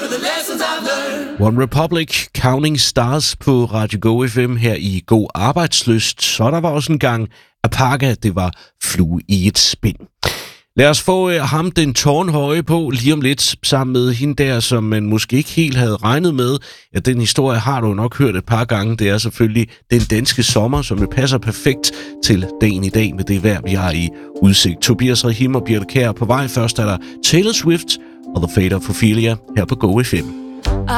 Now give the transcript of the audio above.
One Republic, Counting Stars på Radio Go FM her i God Arbejdslyst. Så der var også en gang Apaga, det var Flue i et spind. Lad os få ham den tårnhøje på lige om lidt, sammen med hende der, som man måske ikke helt havde regnet med. Ja, den historie har du nok hørt et par gange. Det er selvfølgelig den danske sommer, som det passer perfekt til dagen i dag med det vejr, vi har i udsigt. Tobias Rahim og Birte Kjær på vej. Først er der Taylor Swift og The Fate of Ophelia her på Go FM.